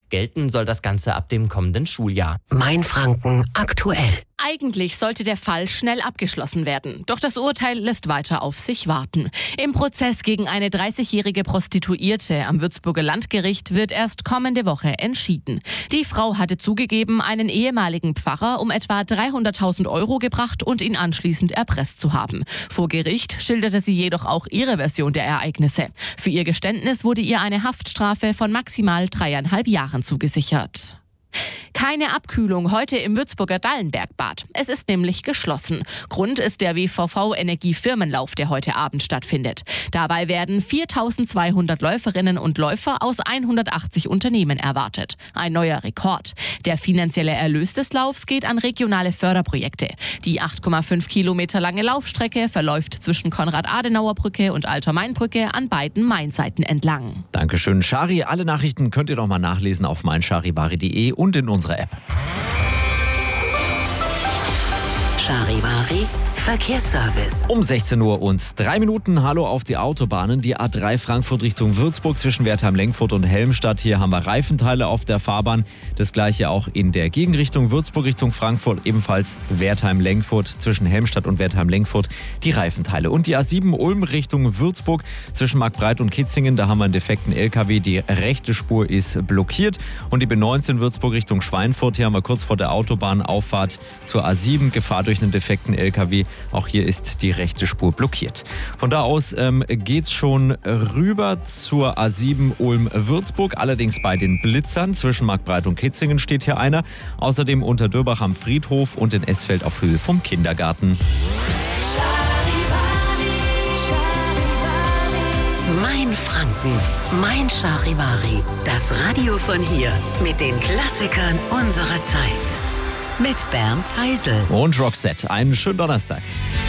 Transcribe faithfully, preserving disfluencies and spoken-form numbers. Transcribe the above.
Gelten soll das Ganze ab dem kommenden Schuljahr. Mainfranken aktuell. Eigentlich sollte der Fall schnell abgeschlossen werden. Doch das Urteil lässt weiter auf sich warten. Im Prozess gegen eine dreißigjährige Prostituierte am Würzburger Landgericht wird erst kommende Woche entschieden. Die Frau hatte zugegeben, einen ehemaligen Pfarrer um etwa dreihunderttausend Euro gebracht und ihn anschließend erpresst zu haben. Vor Gericht schilderte sie jedoch auch ihre Version der Ereignisse. Für ihr Geständnis wurde ihr eine Haftstrafe von maximal dreieinhalb Jahren zugesichert. Keine Abkühlung heute im Würzburger Dallenbergbad. Es ist nämlich geschlossen. Grund ist der W V V-Energiefirmenlauf, der heute Abend stattfindet. Dabei werden viertausendzweihundert Läuferinnen und Läufer aus hundertachtzig Unternehmen erwartet. Ein neuer Rekord. Der finanzielle Erlös des Laufs geht an regionale Förderprojekte. Die acht Komma fünf Kilometer lange Laufstrecke verläuft zwischen Konrad-Adenauer-Brücke und Alter Main-Brücke an beiden Mainseiten entlang. Dankeschön, Shari. Alle Nachrichten könnt ihr noch mal nachlesen auf mein charivari punkt de und in unserer App. Charivari Verkehrsservice. Um sechzehn Uhr und drei Minuten. Hallo auf die Autobahnen. Die A drei Frankfurt Richtung Würzburg zwischen Wertheim-Lenkfurt und Helmstadt. Hier haben wir Reifenteile auf der Fahrbahn. Das gleiche auch in der Gegenrichtung Würzburg Richtung Frankfurt. Ebenfalls Wertheim-Lenkfurt zwischen Helmstadt und Wertheim-Lenkfurt die Reifenteile. Und die A sieben Ulm Richtung Würzburg zwischen Marktbreit und Kitzingen. Da haben wir einen defekten L K W. Die rechte Spur ist blockiert. Und die B neunzehn Würzburg Richtung Schweinfurt. Hier haben wir kurz vor der Autobahnauffahrt zur A sieben Gefahr durch einen defekten L K W. Auch hier ist die rechte Spur blockiert. Von da aus ähm, geht's schon rüber zur A sieben Ulm-Würzburg. Allerdings bei den Blitzern zwischen Marktbreit und Kitzingen steht hier einer. Außerdem unter Dürbach am Friedhof und in Esfeld auf Höhe vom Kindergarten. Mainfranken, mein Charivari. Das Radio von hier mit den Klassikern unserer Zeit. Mit Bernd Heisel. Und Roxette. Einen schönen Donnerstag.